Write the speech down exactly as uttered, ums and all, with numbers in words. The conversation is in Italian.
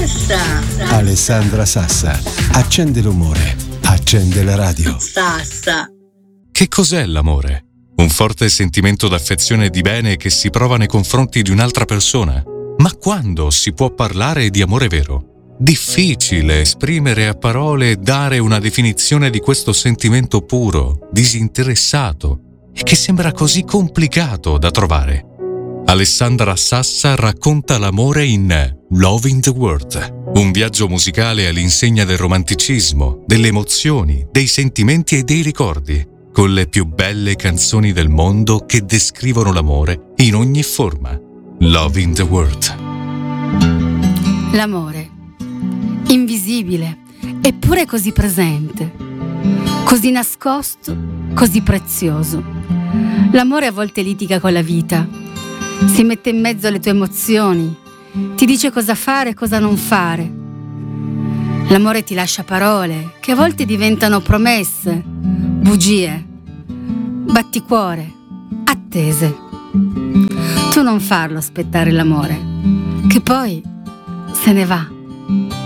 Sassa. Alessandra Sassa. Accende l'umore. Accende la radio. Sassa. Che cos'è l'amore? Un forte sentimento d'affezione e di bene che si prova nei confronti di un'altra persona? Ma quando si può parlare di amore vero? Difficile esprimere a parole e dare una definizione di questo sentimento puro, disinteressato e che sembra così complicato da trovare. Alessandra Sassa racconta l'amore in Loving the World, un viaggio musicale all'insegna del romanticismo, delle emozioni, dei sentimenti e dei ricordi, con le più belle canzoni del mondo che descrivono l'amore in ogni forma. Loving the World. L'amore, invisibile, eppure così presente, così nascosto, così prezioso. L'amore a volte litiga con la vita, si mette in mezzo alle tue emozioni, ti dice cosa fare e cosa non fare. L'amore ti lascia parole che a volte diventano promesse, bugie, batticuore, attese. Tu non farlo aspettare l'amore, che poi se ne va.